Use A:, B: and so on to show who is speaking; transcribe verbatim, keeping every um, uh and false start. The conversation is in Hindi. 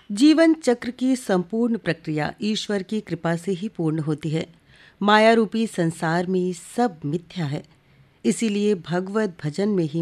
A: जीवन चक्र की संपूर्ण प्रक्रिया ईश्वर की कृपा से ही पूर्ण होती है। माया रूपी संसार में सब मिथ्या है, इसीलिए भगवत भजन में ही